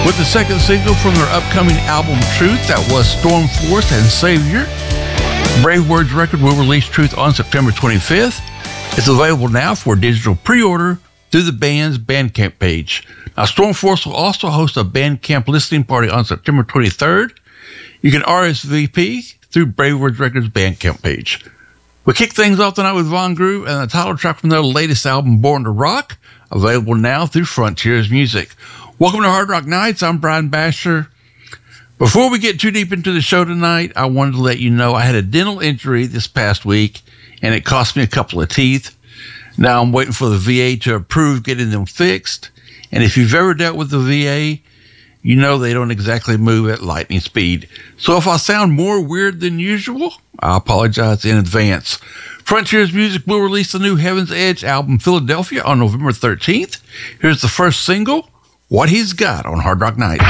With the second single from their upcoming album Truth, that was Storm Force and Savior. Brave Words record will release Truth on September 25th. It's available now for digital pre-order through the band's Bandcamp page. Now, Storm Force will also host a Bandcamp listening party on September 23rd. You can RSVP through Brave Words Records Bandcamp page. We kick things off tonight with Von Groove and the title track from their latest album, Born to Rock, available now through Frontiers Music. Welcome to Hard Rock Nights. I'm Brian Basher. Before we get too deep into the show tonight, I wanted to let you know I had a dental injury this past week, and it cost me a couple of teeth. Now I'm waiting for the VA to approve getting them fixed. And if you've ever dealt with the VA, you know they don't exactly move at lightning speed. So if I sound more weird than usual, I apologize in advance. Frontiers Music will release the new Heaven's Edge album, Philadelphia, on November 13th. Here's the first single, What He's Got, on Hard Rock Nights.